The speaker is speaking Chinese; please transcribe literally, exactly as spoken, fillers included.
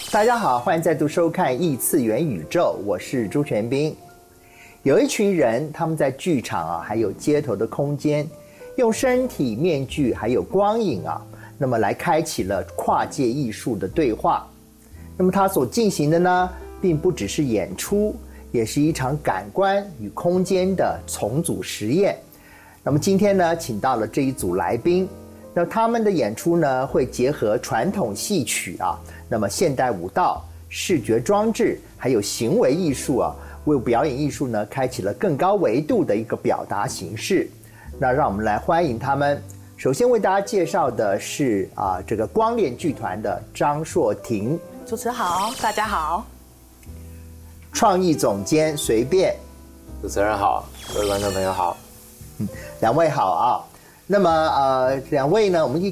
大家好，欢迎再度收看《异次元宇宙》，我是朱全斌。有一群人，他们在剧场啊，还有街头的空间，用身体、面具还有光影啊，那么来开启了跨界艺术的对话。那么他所进行的呢，并不只是演出，也是一场感官与空间的重组实验。那么今天呢，请到了这一组来宾，那他们的演出呢，会结合传统戏曲啊，那么现代舞蹈、视觉装置，还有行为艺术啊，为表演艺术呢，开启了更高维度的一个表达形式。那让我们来欢迎他们。首先为大家介绍的是啊，这个光脸剧团的张硕婷， 主持好，大家好。 创意总监随便， 主持人好，各位观众朋友好。 嗯，两位好啊。那么呃，两位呢，我们一